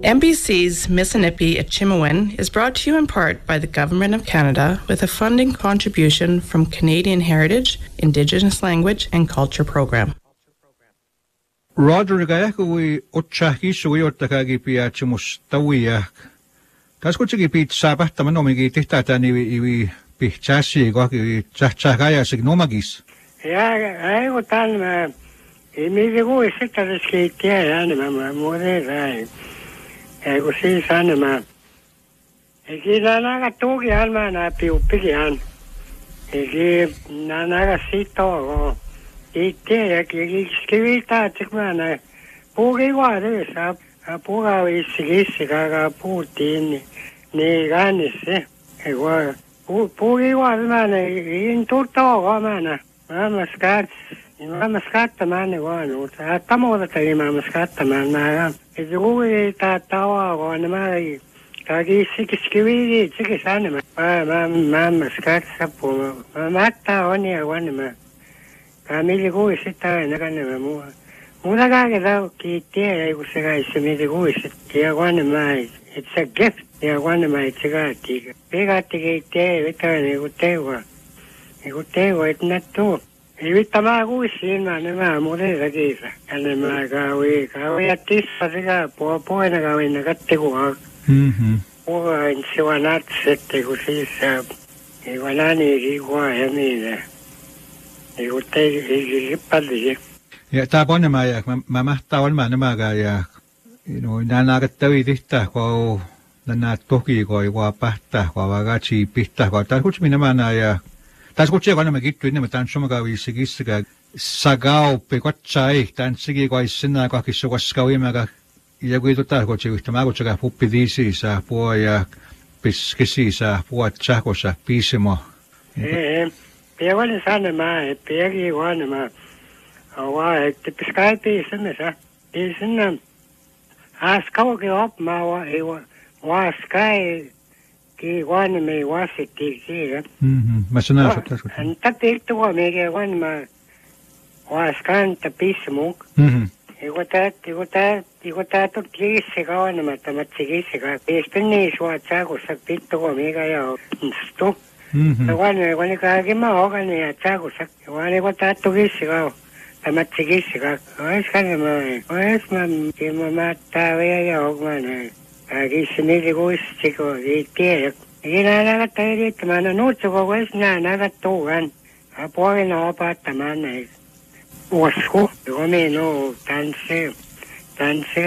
MBC's Mississippi at Chimawin is brought to you in part by the Government of Canada with a funding contribution from Canadian Heritage, Indigenous Language and Culture Program. Roderick kui otsahi sui ottakagi piachimus tawiak. Taskutsigi pit sabahtaman omigi tihtatan iwi pichasi goki tsahtsahaya signomagis. Ja, otan mä imigu isittariskiittiä mä muuten kun siis mä ikinä naga tuukihan mä nää piuppikihan ikinä naga sitoo ittiä ja kiskivittaa tsikmä nää puukivaadessa puuka vissi kaka puhuttiin niin kannissa puukivaadessa mä in tutoo mä nää Mä skattamaan vaan, mutta tamuuta tuli mä skattamaan. Mä juuri tawa vaan mä kaikki sikiskivi sikisane mä skatta puu. Mä matta on ja vaan mä. Kamili kui sitä näkänne mä muu. Muuta kaikkea kiittiä kun se kai miten kui sitten vaan mä it's a gift ja vaan mä itse kaatti. Pegatti kiittiä vetää kun teua. Kun teua et nättu. Ivita mä kuisin mä muuten kiisa. Ja mä kaui ja tissa sekä puolena kavin kattekuha. Puolena insiva natsette kun siis ei nani kikua ja niin. Ei kun ei paljon. Ja tää ponema ja mä mahtaa olmaan nämäkään ja nää nakattavi tihtaa kun nää toki kun pähtää kun vakatsi pihtää kun tää kutsumi nämä ja tässä kutsia kun me kittu enemmän tanssumaka viisikissä sagauppi kotsai tanssiki koissina kakissa koskauimaga ja kun tuota kutsi yhtä mä kutsaka puppi viisissä puo ja piskisissä puot sähkössä piisimo. Pievali sanema piegi vanema waa että piskai piisemessä piisenä askauki op mä waa skai ki vanme wasitti kiga. Mä sanon sut tässä. Anta tehty kun meikä vanma waskanta pismuk. Ikota tot kiisi kavanama tamat kiisi ka. Pespeni suatsa kun sa pittu kun meikä ja stu. Vanme kaikki mä hokani ja tsakusak. Vanme kun tattu kiisi ka. Tamat kiisi ka. Ois mä mattaa vielä ja hokman. Kaikissa niitä kuissi kun kiittiä. Ikinä näkattaa erittämään. Nuutsuko kuis näkattuuhan. Puolina opattamaan näin. Usko. Kun minun tanssi.